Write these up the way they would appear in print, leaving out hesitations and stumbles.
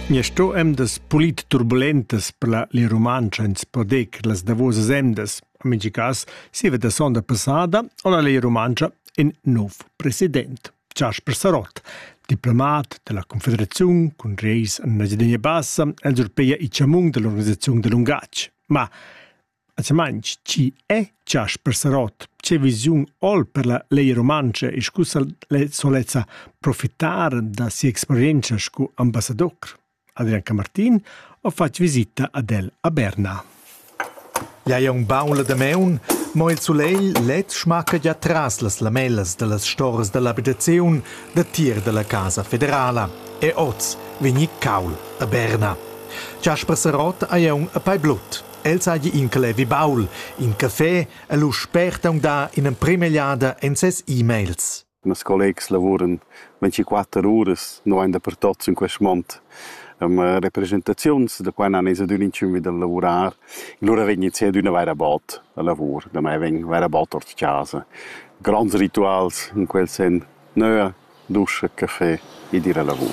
Sto emdas polit turbulentas per la Romancia ins podec las davosas emdas. A minci cas si vede sonda passada o la Romancia in nov president. Jasper Sarot, diplomat della Confederazione, con reis a Nagiadegna Bassa, els europea i chamung dell'Organizzazione dell'Ungac. Ma, a manch, ci è Jasper Sarot? C'è visione ol per la Romancia e scusa le solezza profittare da si esperienza scu ambassador? Adrian Camartin o fac visita ad el a Berna. Ja un baula de meun, mo il soleil let schmacca già tras las lamellas de las stores de l'abitazione de tir de la Casa Federala. E oz vegni caul a Berna. Jasper Sarot ha un pai blut. El saggi in calevi baul, in caffè, e lo sperta da in primegliada en ses e-mails. Mes collegs lavoran 24 ores, no ainda per tots in quest mont. Representazions da quan han esa d'un incimi da lavorar. Lura vegni sia d'una vera bot a lavur, da mai veng vera bot ort casa. Grands rituals in quel sen, nöa, duscha, caffè e dire lavur.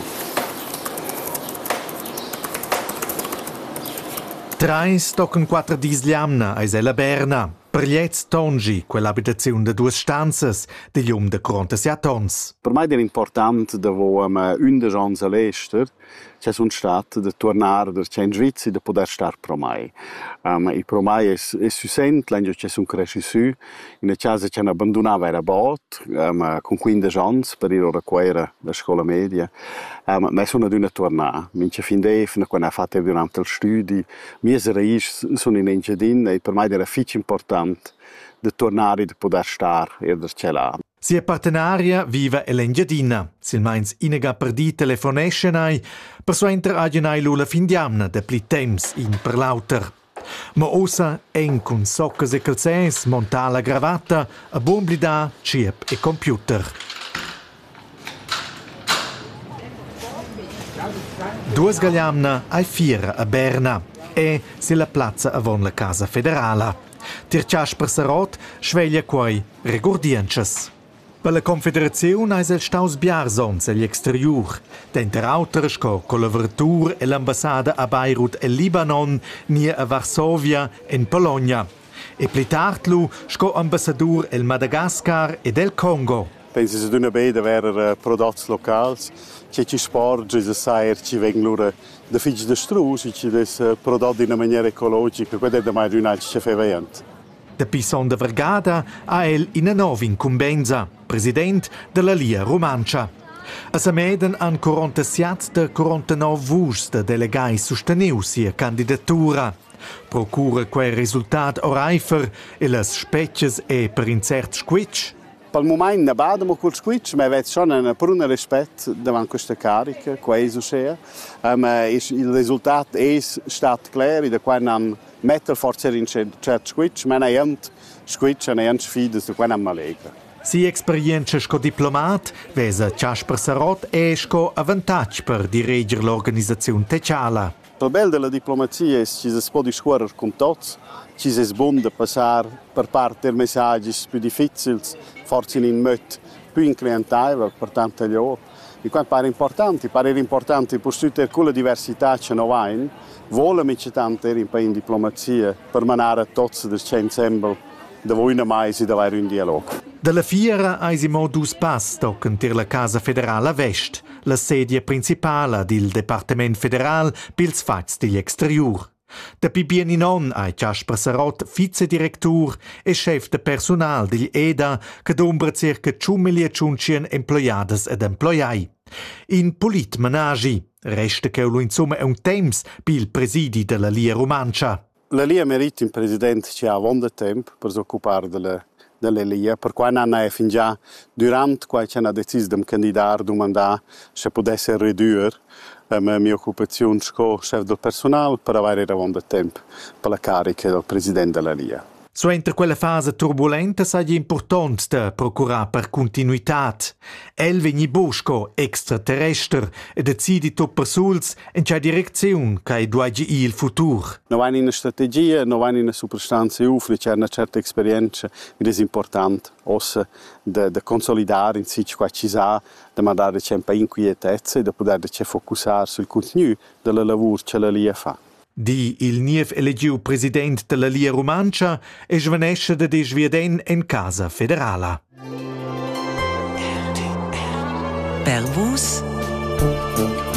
Trais tochen 4 dis liamna a Isella Berna. Per liez tongi quell'abitazione de 2 stanzas de lium de 47 tons. Per me è importante da vo un de gens all'ester c'è un stat de tornare da c'è in Svizzera da poter star pro mai. E pro mai è susent, l'angio c'è un cresci su, in casa c'è abbandonava era bot, con 15 gens per ir ora quera la scuola media. Ma sono d'una tornare. Mince fin d'efna, quando ha fatto durante il studi, miese raiz sono in Engiadin e per me era fitch importante de tornare de poder star e de c'è. Sia partenaria viva l'Engiadina. Sil meins inega perdi telefoneschenai, per so enter agenai lula fin diamna de pli temps in per lauter. Ma osa en con soccas e calzès, montala gravatta, a bomblida, chip e computer. 2 gagliamna ai 4 a Berna e se la piazza avon la Casa Federala. Tir Jasper Sarot sveglia quei regordienches. Per la Confederazione è il staus biarsons agli exterior, d'enter auter sco collaboratur e l'ambassada a Beirut e Libanon, nia a Varsovia in Polonia. E pli tartlu sco ambassador el Madagascar e del Congo. Pensi se d'una beda ver prodotti locali, c'è ci sporge, se sai, ci vengono da figli di strus, ci des prodotti in una maniera ecologica, questo è da mai d'un altro che fa. De Pison de Vergada ha el in a nova incumbenza, president della Romancia. A Sameden han 47 de 49 vus de delegai sosteniu sia candidatura. Procura quel risultat oreifer e las specces e per incert squitch. Pel moment ne badamo col squitch, ma vedo schon un prun rispetto davanti questa carica, questo sia. Il risultato è stato chiaro, da quando hanno messo forza in certo squitch, ma non è squitch, non è sfida, da quando hanno allegra. Si esperienza sco diplomat, vesa Jasper Sarot e sco avantaggio per dirigere l'organizzazione teciala. Il bello della diplomazia è che si può discorrere con tutti, ci si è buono di passare per parte dei messaggi più difficili, forse in modo più inclientevole per tanti loro. E questo pare importante per tutte quelle diversità che noi abbiamo, vuole tanto in diplomazia per manare tutti del centro da voi mai si deve avere un dialogo. Dalla fiera eisimo 2 pass toccano tir la Casa Federale a Vest, la sede principale del Departement Federal pils fats degli exterior. Da pibieni non ai Jasper Sarot, vicedirectur e chef de personal degli EDA, che dombra circa 2.500.000 employades ed employai. In politmenagi, resta che lo insomma è un temps pil presidi della Romancia. La merita un presidente che ha avuto tempo per si occupare della LIA, per cui hanno fin già durante quando hanno deciso di candidare, domandare se potesse ridurre la mia occupazione come chef del personale per avere avuto tempo per la carica del presidente della LIA. Suenter quella fase turbulenta sagli important da procurar per continuitat. El vegni busco extraterrestre e decidi tot per suls in c'è direzione che duagi il futur. Non va in una strategia, non va in una superstanza ufri, c'è una certa esperienza ed è importante ossa da consolidare in sich qua ci sa, da mandare c'è un po' inquietezza e da poter c'è focusare sul contenuto del lavoro che la LIA fa. Di il niev elegiu president della Lia Romancia e svanesce da desviaden en Casa Federala. Per vos